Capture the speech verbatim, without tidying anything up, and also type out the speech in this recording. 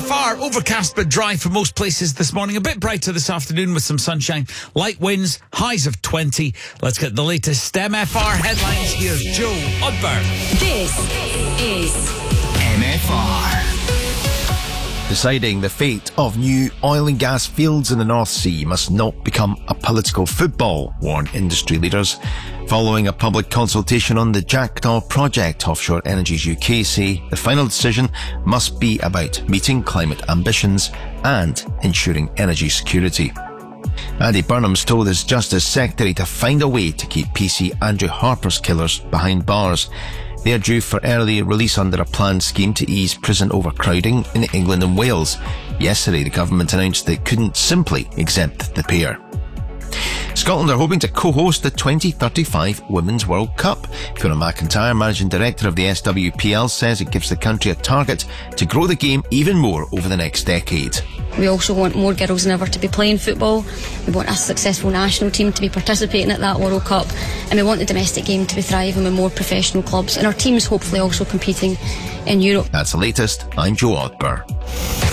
F R, overcast but dry for most places this morning. A bit brighter this afternoon with some sunshine. Light winds, highs of twenty. Let's get the latest M F R headlines. Here's Joe Odber. This is M F R. Deciding the fate of new oil and gas fields in the North Sea must not become a political football, warn industry leaders. Following a public consultation on the Jackdaw project, Offshore Energies U K say the final decision must be about meeting climate ambitions and ensuring energy security. Andy Burnham's told his Justice Secretary to find a way to keep P C Andrew Harper's killers behind bars. They are due for early release under a planned scheme to ease prison overcrowding in England and Wales. Yesterday, the government announced they couldn't simply exempt the pair. Scotland are hoping to co-host the twenty thirty-five Women's World Cup. Fiona McIntyre, Managing Director of the S W P L, says it gives the country a target to grow the game even more over the next decade. We also want more girls than ever to be playing football. We want a successful national team to be participating at that World Cup, and we want the domestic game to be thriving with more professional clubs and our teams hopefully also competing in Europe. That's the latest. I'm Joe Odber.